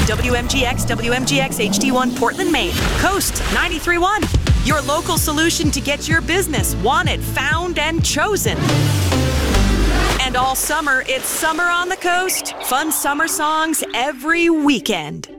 WMGX, WMGX HD1 Portland, Maine. Coast 93.1. Your local solution to get your business wanted, found, and chosen. And all summer, it's Summer on the Coast. Fun summer songs every weekend.